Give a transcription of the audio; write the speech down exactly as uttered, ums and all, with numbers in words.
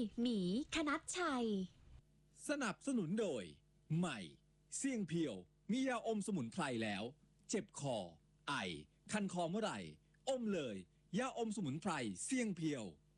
หมีคณัชชัยสนับสนุนโดยใหม่เสี่ยงเพียวมียาอมสมุนไพรแล้วเจ็บคอไอคันคอเมื่อไหร่อมเลยยาอมสมุนไพรเสี่ยงเพียว